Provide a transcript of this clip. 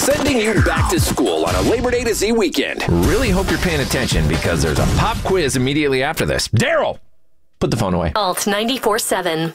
sending you back to school on a Labor Day to Z weekend. Really hope you're paying attention because there's a pop quiz immediately after this. Daryl, put the phone away. Alt 94.7.